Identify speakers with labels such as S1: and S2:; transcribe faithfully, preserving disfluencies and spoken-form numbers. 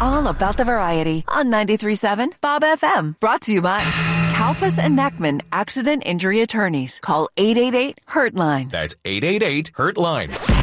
S1: all about the variety on ninety-three point seven Bob F M. Brought to you by Kalfas and Neckman Accident Injury Attorneys. Call eight eight eight, hurt line.
S2: That's eight eight eight, hurt line.